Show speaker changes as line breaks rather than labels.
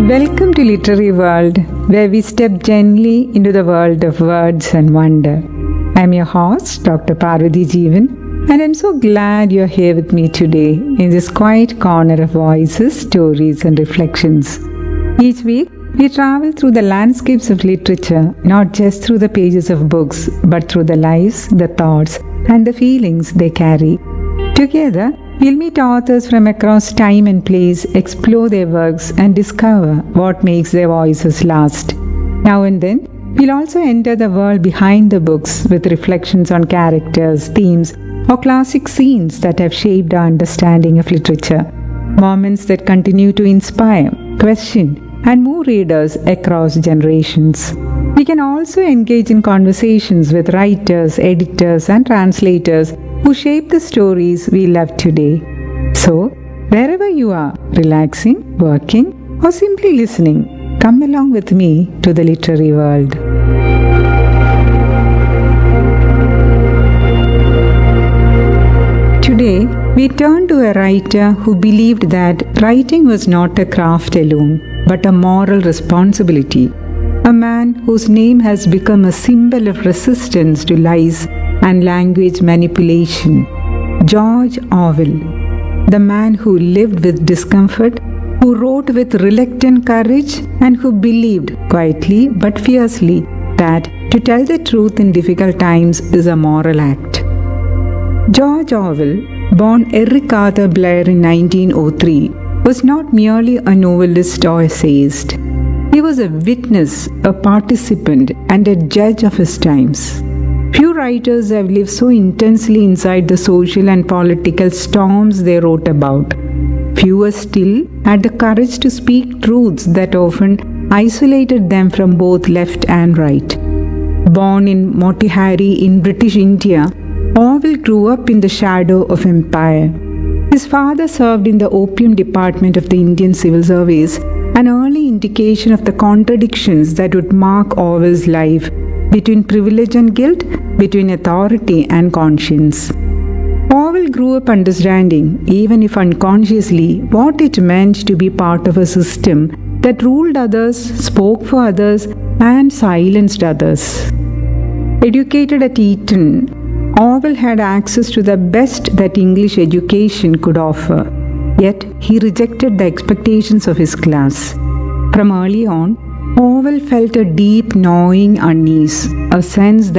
Welcome to Literary World, where we step gently into the world of words and wonder. I'm your host, Dr. Parvati Jeevan, and I'm so glad you're here with me today in this quiet corner of voices, stories, and reflections. Each week, we travel through the landscapes of literature, not just through the pages of books, but through the lives, the thoughts, and the feelings they carry. Together, we'll meet authors from across time and place, explore their works, and discover what makes their voices last. Now and then, we'll also enter the world behind the books with reflections on characters, themes, or classic scenes that have shaped our understanding of literature. Moments that continue to inspire, question, and move readers across generations. We can also engage in conversations with writers, editors, and translators who shape the stories we love today. So, wherever you are, relaxing, working, or simply listening, come along with me to the literary world. Today, we turn to a writer who believed that writing was not a craft alone, but a moral responsibility. A man whose name has become a symbol of resistance to lies and language manipulation. George Orwell, the man who lived with discomfort, who wrote with reluctant courage, and who believed quietly but fiercely that to tell the truth in difficult times is a moral act. George Orwell, born Eric Arthur Blair in 1903, was not merely a novelist or essayist. He was a witness, a participant, and a judge of his times. Few writers have lived so intensely inside the social and political storms they wrote about. Fewer still had the courage to speak truths that often isolated them from both left and right. Born in Motihari in British India, Orwell grew up in the shadow of empire. His father served in the opium department of the Indian Civil Service, an early indication of the contradictions that would mark Orwell's life between privilege and guilt, between authority and conscience. Orwell grew up understanding, even if unconsciously, what it meant to be part of a system that ruled others, spoke for others, and silenced others. Educated at Eton, Orwell had access to the best that English education could offer, yet he rejected the expectations of his class. From early on, Orwell felt a deep gnawing unease, a sense